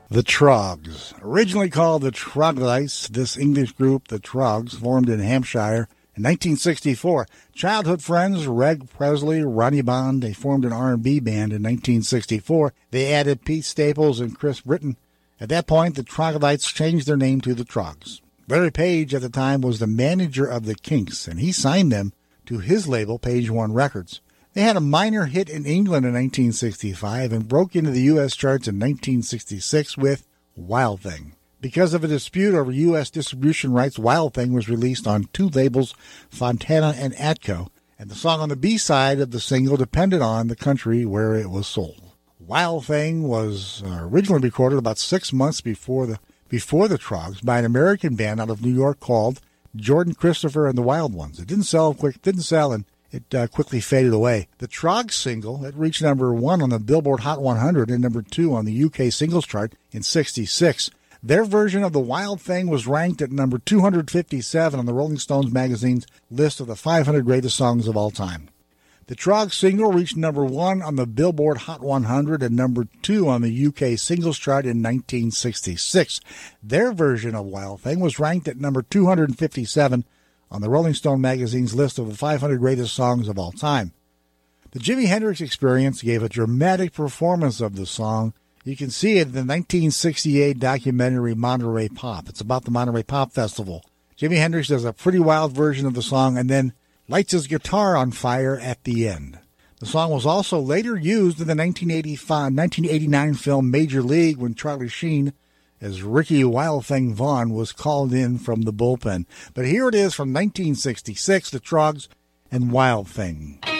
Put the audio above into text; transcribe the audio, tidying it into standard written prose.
The Troggs. Originally called the Troglodytes, this English group, the Troggs, formed in Hampshire in 1964. Childhood friends Reg Presley, Ronnie Bond, they formed an R&B band in 1964. They added Pete Staples and Chris Britton. At that point, the Troglodytes changed their name to the Troggs. Larry Page at the time was the manager of the Kinks, and he signed them to his label, Page One Records. They had a minor hit in England in 1965 and broke into the U.S. charts in 1966 with Wild Thing. Because of a dispute over U.S. distribution rights, Wild Thing was released on two labels, Fontana and Atco, and the song on the B-side of the single depended on the country where it was sold. Wild Thing was originally recorded about 6 months before the Troggs by an American band out of New York called Jordan Christopher and the Wild Ones. It didn't sell, and it quickly faded away. The Troggs single, it reached number 1 on the Billboard Hot 100 and number 2 on the UK singles chart in '66. Their version of the Wild Thing was ranked at number 257 on the Rolling Stones magazine's list of the 500 greatest songs of all time. The Troggs single reached number 1 on the Billboard Hot 100 and number 2 on the UK singles chart in 1966. Their version of Wild Thing was ranked at number 257 on the Rolling Stone magazine's list of the 500 greatest songs of all time. The Jimi Hendrix Experience gave a dramatic performance of the song. You can see it in the 1968 documentary Monterey Pop. It's about the Monterey Pop Festival. Jimi Hendrix does a pretty wild version of the song and then lights his guitar on fire at the end. The song was also later used in the 1989 film Major League when Charlie Sheen as Ricky Wild Thing Vaughn was called in from the bullpen. But here it is from 1966, the Troggs and Wild Thing.